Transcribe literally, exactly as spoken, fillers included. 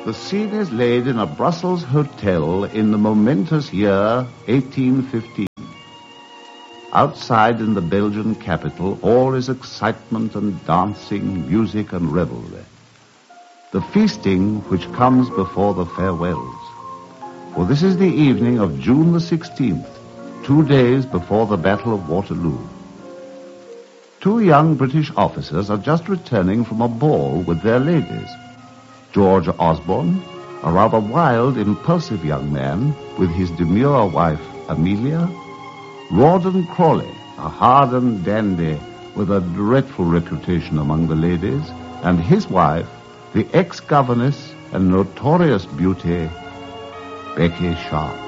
The scene is laid in a Brussels hotel in the momentous year eighteen fifteen. Outside in the Belgian capital, all is excitement and dancing, music and revelry. The feasting which comes before the farewells. For this is the evening of June the sixteenth, two days before the Battle of Waterloo. Two young British officers are just returning from a ball with their ladies. George Osborne, a rather wild, impulsive young man, with his demure wife, Amelia. Rawdon Crawley, a hardened dandy with a dreadful reputation among the ladies, and his wife, the ex-governess and notorious beauty, Becky Sharp.